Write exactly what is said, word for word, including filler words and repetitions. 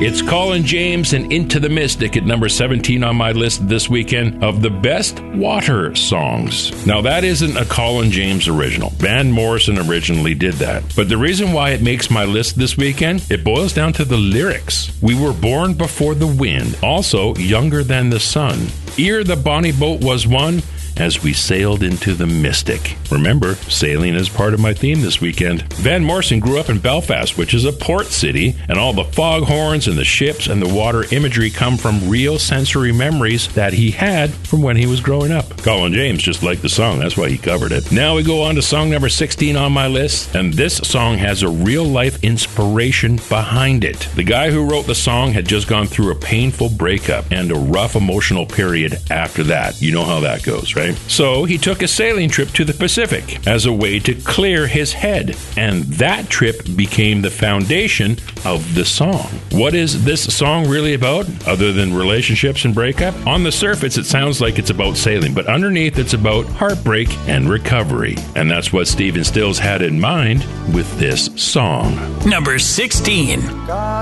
It's Colin James and Into the Mystic at number seventeen on my list this weekend of the best water songs. Now, that isn't a Colin James original. Van Morrison originally did that. But the reason why it makes my list this weekend, it boils down to the lyrics. We were born before the wind, also younger than the sun. Ere the bonny boat was won, as we sailed into the mystic. Remember, sailing is part of my theme this weekend. Van Morrison grew up in Belfast, which is a port city, and all the foghorns and the ships and the water imagery come from real sensory memories that he had from when he was growing up. Colin James just liked the song, that's why he covered it. Now we go on to song number sixteen on my list, and this song has a real-life inspiration behind it. The guy who wrote the song had just gone through a painful breakup and a rough emotional period after that. You know how that goes, right? So he took a sailing trip to the Pacific as a way to clear his head, and that trip became the foundation of the song. What is this song really about, other than relationships and breakup? On the surface, it sounds like it's about sailing, but underneath, it's about heartbreak and recovery. And that's what Stephen Stills had in mind with this song. Number sixteen.